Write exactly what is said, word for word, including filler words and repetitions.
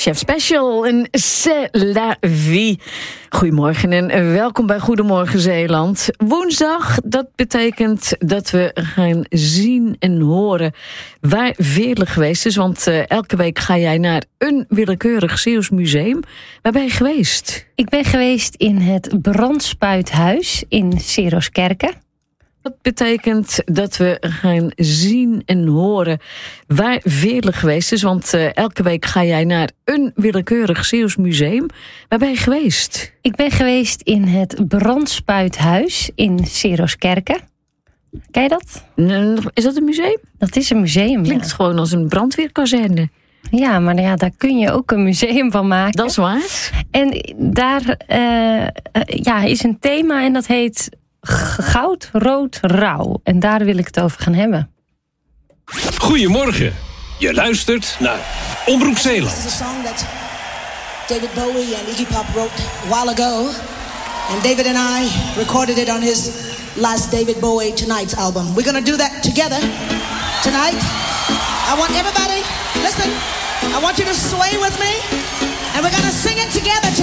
Chef Special en C'est la vie. Goedemorgen en welkom bij Goedemorgen Zeeland. Woensdag, dat betekent dat we gaan zien en horen waar Veerle geweest is. Want uh, elke week ga jij naar een willekeurig Zeeuws museum. Waar ben je geweest? Ik ben geweest in het Brandspuithuis in Seroskerke. Dat betekent dat we gaan zien en horen waar Veerle geweest is. Want uh, elke week ga jij naar een willekeurig Zeeuws museum. Waar ben je geweest? Ik ben geweest in het Brandspuithuis in Seroskerke. Ken je dat? Is dat een museum? Dat is een museum, Klinkt ja. gewoon als een brandweerkazerne. Ja, maar ja, daar kun je ook een museum van maken. Dat is waar. En daar uh, uh, ja, is een thema en dat heet Goud, rood, rauw. En daar wil ik het over gaan hebben. Goedemorgen. Je luistert naar Omroep Zeeland. This is a song that David Bowie and Iggy Pop wrote a while ago. And David and I recorded it on his last David Bowie Tonight's album. We're going to do that together tonight. I want everybody, listen, I want you to sway with me. And we're going to sing it together tonight.